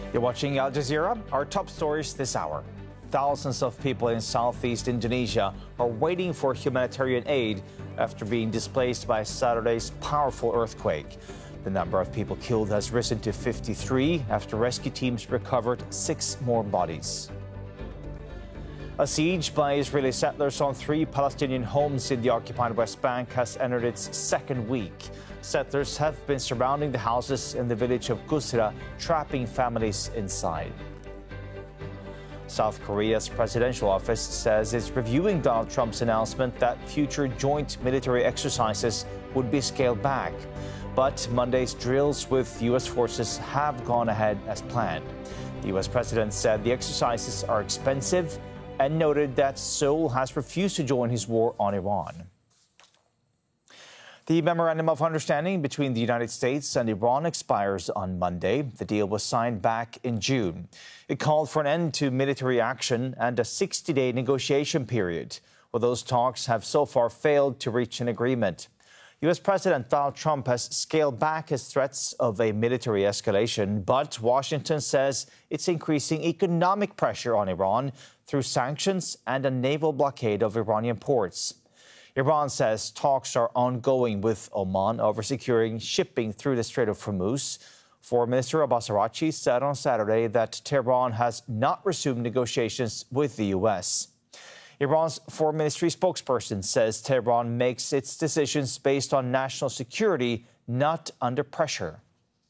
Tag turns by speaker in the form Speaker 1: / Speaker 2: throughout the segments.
Speaker 1: You're watching Al Jazeera. Our top stories this hour. Thousands of people in southeast Indonesia are waiting for humanitarian aid after being displaced by Saturday's powerful earthquake. The number of people killed has risen to 53 after rescue teams recovered 6 more bodies. A siege by Israeli settlers on 3 Palestinian homes in the occupied West Bank has entered its second week. Settlers have been surrounding the houses in the village of Qusra, trapping families inside. South Korea's presidential office says it's reviewing Donald Trump's announcement that future joint military exercises would be scaled back. But Monday's drills with U.S. forces have gone ahead as planned. The U.S. president said the exercises are expensive and noted that Seoul has refused to join his war on Iran. The Memorandum of Understanding between the United States and Iran expires on Monday. The deal was signed back in June. It called for an end to military action and a 60-day negotiation period. Well, those talks have so far failed to reach an agreement. U.S. President Donald Trump has scaled back his threats of a military escalation, but Washington says it's increasing economic pressure on Iran through sanctions and a naval blockade of Iranian ports. Iran says talks are ongoing with Oman over securing shipping through the Strait of Hormuz. Foreign Minister Abbas Araghchi said on Saturday that Tehran has not resumed negotiations with the U.S. Iran's Foreign Ministry spokesperson says Tehran makes its decisions based on national security, not under pressure.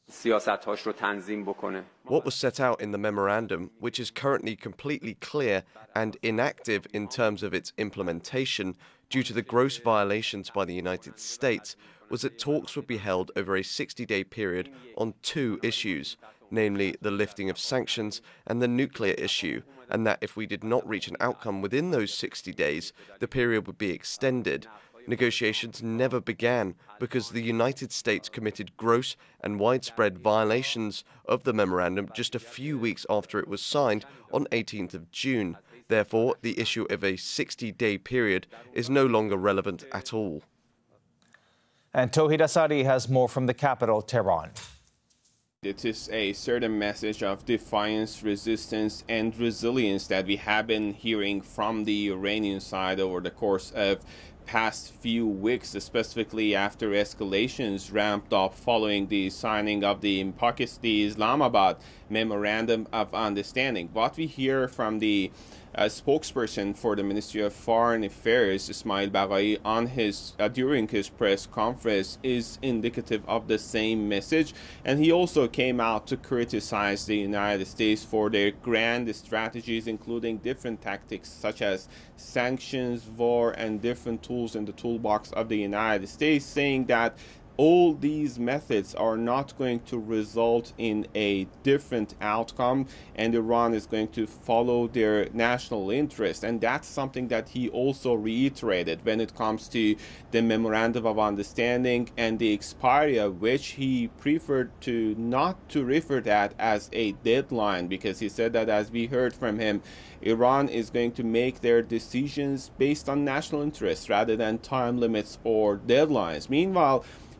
Speaker 2: What was set out in the memorandum, which is currently completely clear and inactive in terms of its implementation due to the gross violations by the United States, was that talks would be held over a 60-day period on 2 issues, namely the lifting of sanctions and the nuclear issue, and that if we did not reach an outcome within those 60 days, the period would be extended. Negotiations never began because the United States committed gross and widespread violations of the memorandum just a few weeks after it was signed on 18th of June. Therefore, the issue of a 60-day period is no longer relevant at all.
Speaker 1: And Tauhid Asadi has more from the capital, Tehran.
Speaker 3: It is a certain message of defiance, resistance, and resilience that we have been hearing from the Iranian side over the course of past few weeks, specifically after escalations ramped up following the signing of the Islamabad Memorandum of Understanding. What we hear from the spokesperson for the Ministry of Foreign Affairs, Ismail Baghai, on during his press conference is indicative of the same message, and he also came out to criticize the United States for their grand strategies, including different tactics such as sanctions, war, and different tools in the toolbox of the United States, saying that all these methods are not going to result in a different outcome, and Iran is going to follow their national interest. And that's something that he also reiterated when it comes to the Memorandum of Understanding and the expiry of which he preferred to not to refer that as a deadline, because he said that, as we heard from him, Iran is going to make their decisions based on national interests rather than time limits or deadlines. Meanwhile,